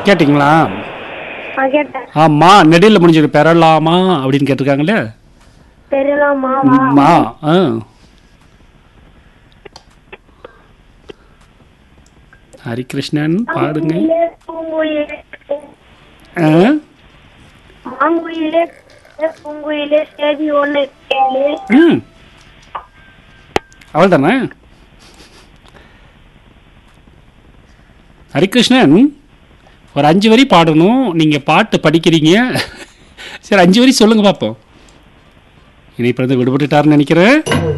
கேட்டிங்களா? கேட்டேன். ஆமா, நெடில முடிஞ்சிருக்கு. பெறலாமா அப்படின்னு கேட்டிருக்காங்களே. பெறலாமாவா? மா. ஹரிகிருஷ்ணன் பாடுங்க. மாங்குயிலே பூங்குயிலே சேதி ஒண்ணு கேளு. அவள் தானே ஹரிகிருஷ்ணன். ஒரு 5 வரி பாடணும். நீங்க பாட்டு படிக்கிறீங்க. சரி 5 வரி சொல்லுங்க பார்ப்போம். இணைப்பிலிருந்து விடுபட்டுட்டாருன்னு நினைக்கிறேன்.